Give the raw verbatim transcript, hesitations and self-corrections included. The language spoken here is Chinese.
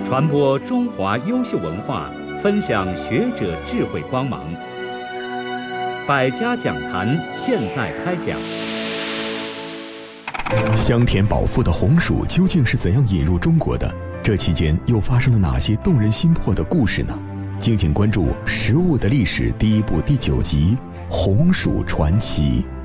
传播中华优秀文化，分享学者智慧光芒。百家讲坛现在开讲。 香甜饱腹的红薯究竟是怎样引入中国的？这期间又发生了哪些动人心魄的故事呢？敬请关注《食物的历史》第一部第九集《红薯传奇》。